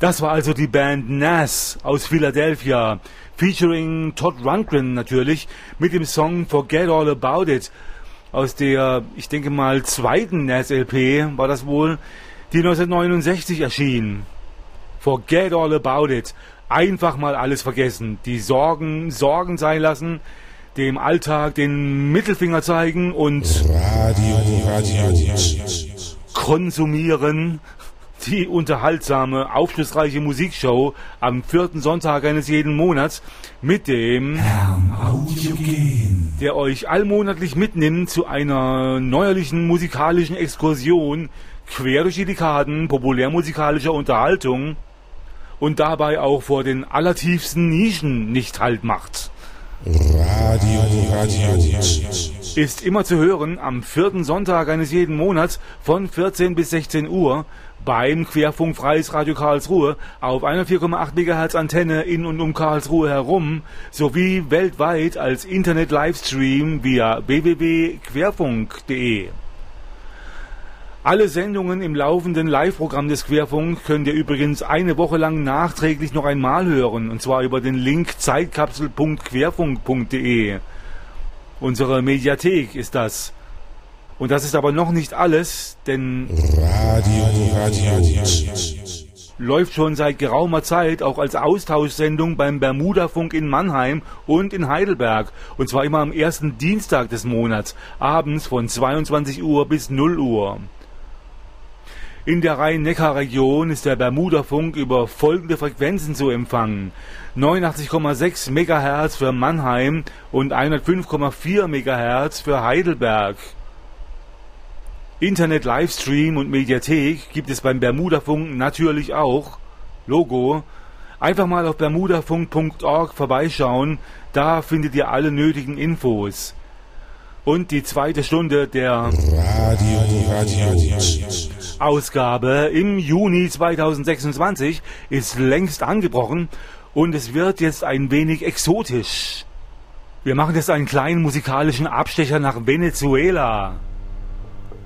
Das war also die Band Nas aus Philadelphia, featuring Todd Rundgren natürlich, mit dem Song Forget All About It, aus der, ich denke mal, zweiten Nas-LP war das wohl, die 1969 erschien. Forget All About It, einfach mal alles vergessen, die Sorgen sein lassen, dem Alltag den Mittelfinger zeigen und Radio konsumieren. Die unterhaltsame, aufschlussreiche Musikshow am 4. Sonntag eines jeden Monats mit dem Herrn Audiogen, der euch allmonatlich mitnimmt zu einer neuerlichen musikalischen Exkursion quer durch die Dekaden populärmusikalischer Unterhaltung und dabei auch vor den allertiefsten Nischen nicht Halt macht. Radio ist immer zu hören am 4. Sonntag eines jeden Monats von 14 bis 16 Uhr beim Querfunk Freies Radio Karlsruhe auf einer 4,8 MHz Antenne in und um Karlsruhe herum sowie weltweit als Internet-Livestream via www.querfunk.de. Alle Sendungen im laufenden Live-Programm des Querfunk könnt ihr übrigens eine Woche lang nachträglich noch einmal hören, und zwar über den Link zeitkapsel.querfunk.de. Unsere Mediathek ist das. Und das ist aber noch nicht alles, denn Radio läuft schon seit geraumer Zeit auch als Austauschsendung beim Bermudafunk in Mannheim und in Heidelberg, und zwar immer am ersten Dienstag des Monats, abends von 22 Uhr bis 0 Uhr. In der Rhein-Neckar-Region ist der Bermudafunk über folgende Frequenzen zu empfangen: 89,6 MHz für Mannheim und 105,4 MHz für Heidelberg. Internet-Livestream und Mediathek gibt es beim Bermudafunk natürlich auch. Logo. Einfach mal auf bermudafunk.org vorbeischauen, da findet ihr alle nötigen Infos. Und die zweite Stunde der Ausgabe im Juni 2026 ist längst angebrochen und es wird jetzt ein wenig exotisch. Wir machen jetzt einen kleinen musikalischen Abstecher nach Venezuela.